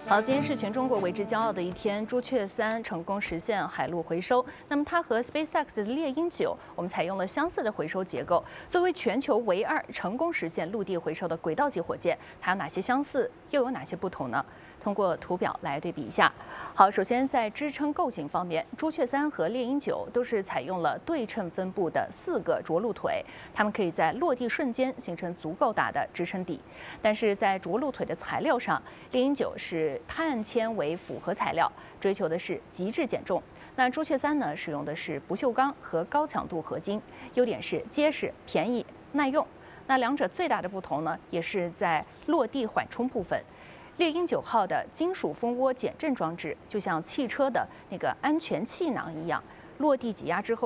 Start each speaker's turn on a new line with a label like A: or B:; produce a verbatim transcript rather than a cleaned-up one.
A: 好，今天是全中国为之骄傲的一天，朱雀三成功实现海陆回收。那么它和 SpaceX 的猎鹰九，我们采用了相似的回收结构。作为全球唯二成功实现陆地回收的轨道级火箭，它有哪些相似，又有哪些不同呢？通过图表来对比一下。好，首先在支撑构型方面，朱雀三和猎鹰九都是采用了对称分布的四个着陆腿，它们可以在落地瞬间形成足够大的支撑底。但是在着陆腿的材料上，猎鹰九是碳纤维复合材料，追求的是极致减重。那朱雀三呢，使用的是不锈钢和高强度合金，优点是结实、便宜、耐用。那两者最大的不同呢，也是在落地缓冲部分。猎鹰九号的金属蜂窝减震装置，就像汽车的那个安全气囊一样，落地挤压之后。